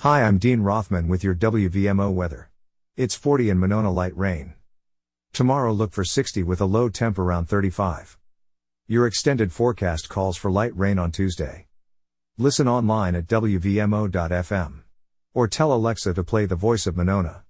Hi, I'm Dean Rothman with your WVMO weather. It's 40 in Monona, light rain. Tomorrow look for 60 with a low temp around 35. Your extended forecast calls for light rain on Tuesday. Listen online at WVMO.fm. Or tell Alexa to play The Voice of Monona.